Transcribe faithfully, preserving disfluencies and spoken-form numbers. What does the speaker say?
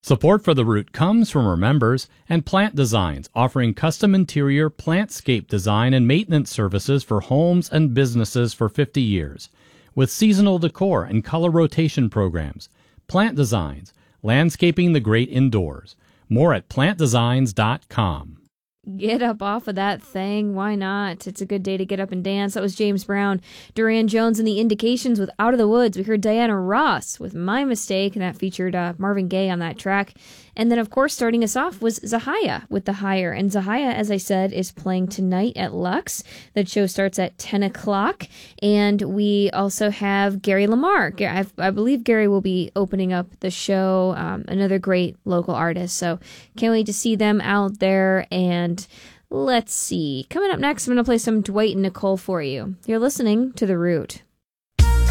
Support for The Root comes from our members and Plant Designs, offering custom interior plantscape design and maintenance services for homes and businesses for fifty years. With seasonal decor and color rotation programs. Plant Designs, landscaping the great indoors. More at plant designs dot com. Get up off of that thing. Why not? It's a good day to get up and dance. That was James Brown, Duran Jones, and the Indications with Out of the Woods. We heard Diana Ross with My Mistake, and that featured uh, Marvin Gaye on that track. And then, of course, starting us off was Zahaya with The Higher. And Zahaya, as I said, is playing tonight at Lux. That show starts at ten o'clock. And we also have Gary Lamar. I, I believe Gary will be opening up the show, um, another great local artist. So can't wait to see them out there. And let's see. Coming up next, I'm going to play some Dwight and Nicole for you. You're listening to The Root.